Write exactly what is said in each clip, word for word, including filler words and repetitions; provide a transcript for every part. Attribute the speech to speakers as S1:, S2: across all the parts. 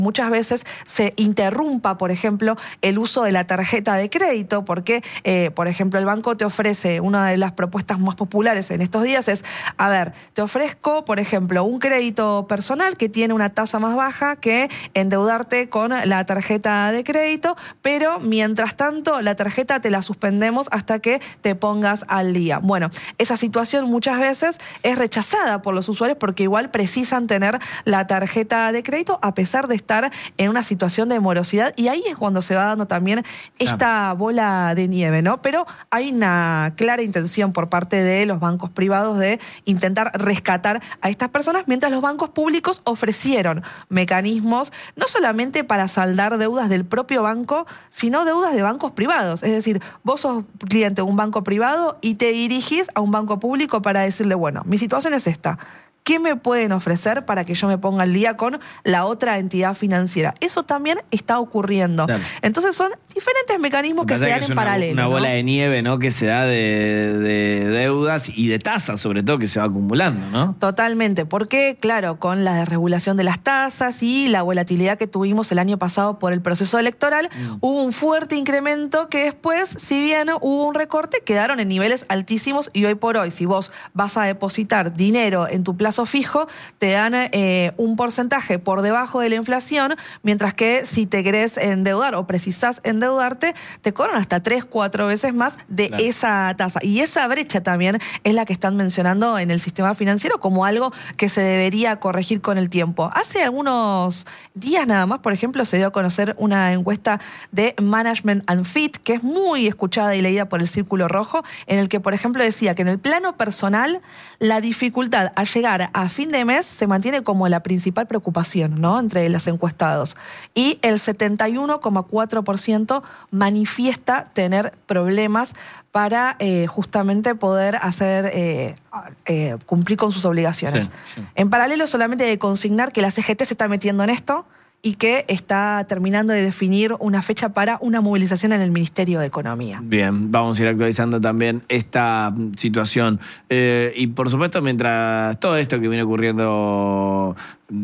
S1: muchas veces se interrumpa, por ejemplo, el uso de la tarjeta de crédito, porque, eh, por ejemplo, el banco te ofrece, una de las propuestas más populares en estos días es, a ver, te ofrezco, por ejemplo, un crédito personal que tiene una tasa más baja que endeudarte con la tarjeta de crédito, pero mientras tanto la tarjeta te la suspendemos hasta que te pongas al día. Bueno, esa situación muchas veces es rechazada por los usuarios porque igual precisan tener la tarjeta de crédito a pesar de estar en una situación de morosidad, y ahí es cuando se va dando también esta claro. bola de nieve, ¿no? Pero hay una clara intención por parte de los bancos privados de intentar rescatar a estas personas, mientras los bancos públicos ofrecieron mecanismos no solamente para saldar deudas del propio banco, sino deudas de bancos privados. Es decir, vos sos cliente de un banco privado y te dirigís a un banco público para decirle, bueno, mi situación es esta. ¿Qué me pueden ofrecer para que yo me ponga al día con la otra entidad financiera? Eso también está ocurriendo. Claro. Entonces son diferentes mecanismos que se dan en paralelo.
S2: Una bola
S1: ¿no?
S2: de nieve, ¿no? Que se da de, de deudas y de tasas, sobre todo, que se va acumulando, ¿no?
S1: Totalmente, porque, claro, con la desregulación de las tasas y la volatilidad que tuvimos el año pasado por el proceso electoral, mm. hubo un fuerte incremento que después, si bien hubo un recorte, quedaron en niveles altísimos, y hoy por hoy, si vos vas a depositar dinero en tu plazo fijo, te dan eh, un porcentaje por debajo de la inflación, mientras que si te querés endeudar o precisás endeudarte, te cobran hasta tres, cuatro veces más de claro. esa tasa. Y esa brecha también es la que están mencionando en el sistema financiero como algo que se debería corregir con el tiempo. Hace algunos días nada más, por ejemplo, se dio a conocer una encuesta de Management and Fit, que es muy escuchada y leída por el Círculo Rojo, en el que, por ejemplo, decía que en el plano personal, la dificultad a llegar a fin de mes se mantiene como la principal preocupación, ¿no?, entre los encuestados. Y el setenta y uno coma cuatro por ciento manifiesta tener problemas para eh, justamente poder hacer eh, eh, cumplir con sus obligaciones. Sí, sí. En paralelo, solamente de consignar que la C G T se está metiendo en esto y que está terminando de definir una fecha para una movilización en el Ministerio de Economía.
S2: Bien, vamos a ir actualizando también esta situación. Eh, y por supuesto, mientras todo esto que viene ocurriendo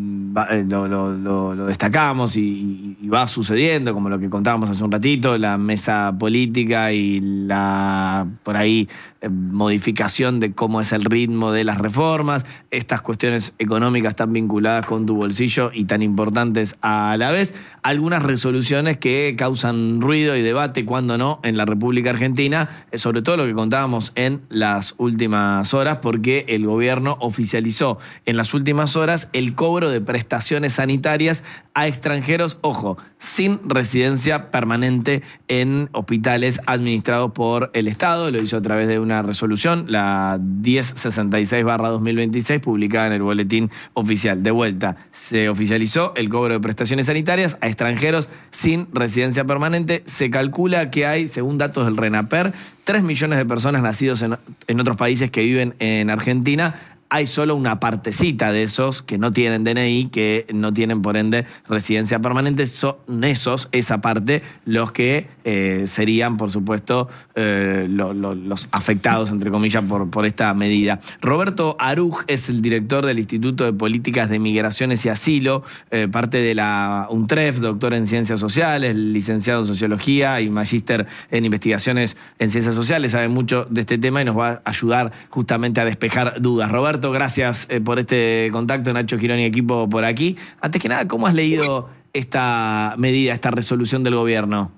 S2: lo, lo, lo, lo destacamos y, y va sucediendo, como lo que contábamos hace un ratito, la mesa política y la, por ahí, eh, modificación de cómo es el ritmo de las reformas, estas cuestiones económicas tan vinculadas con tu bolsillo y tan importantes a la vez, algunas resoluciones que causan ruido y debate, cuando no, en la República Argentina, sobre todo lo que contábamos en las últimas horas, porque el gobierno oficializó en las últimas horas el cobro de prestaciones sanitarias a extranjeros, ojo, sin residencia permanente en hospitales administrados por el Estado. Lo hizo a través de una resolución, la diez sesenta y seis barra dos mil veintiséis, publicada en el Boletín Oficial. De vuelta, se oficializó el cobro de prestaciones sanitarias a extranjeros sin residencia permanente. Se calcula que hay, según datos del RENAPER, tres millones de personas nacidos en, en otros países que viven en Argentina. Hay solo una partecita de esos que no tienen D N I, que no tienen, por ende, residencia permanente. Son esos, esa parte, los que eh, serían, por supuesto, eh, lo, lo, los afectados, entre comillas, por, por esta medida. Roberto Aruj es el director del Instituto de Políticas de Migraciones y Asilo, eh, parte de la UNTREF, doctor en Ciencias Sociales, licenciado en Sociología y magíster en Investigaciones en Ciencias Sociales. Sabe mucho de este tema y nos va a ayudar justamente a despejar dudas. Roberto, gracias eh, por este contacto. Nacho Girón y equipo por aquí. Antes que nada, ¿cómo has leído esta medida, esta resolución del gobierno?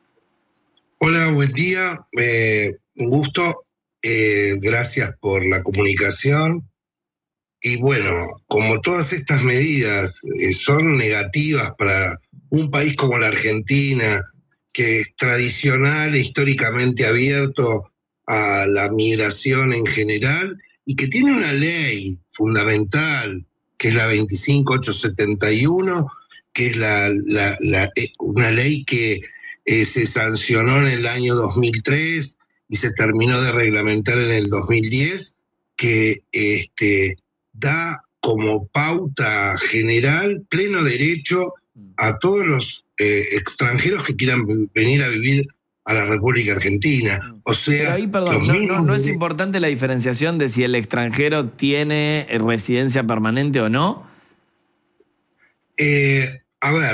S3: Hola, buen día. Eh, un gusto. Eh, gracias por la comunicación. Y bueno, como todas estas medidas eh, son negativas para un país como la Argentina, que es tradicional e históricamente abierto a la migración en general, y que tiene una ley fundamental, que es la veinticinco mil ochocientos setenta y uno, que es la, la, la, una ley que eh, se sancionó en el año dos mil tres y se terminó de reglamentar en el dos mil diez, que este, da como pauta general pleno derecho a todos los eh, extranjeros que quieran venir a vivir a la República Argentina. O sea,
S2: pero ahí, perdón, no, no, ¿no es importante la diferenciación de si el extranjero tiene residencia permanente o no?
S3: Eh, a ver,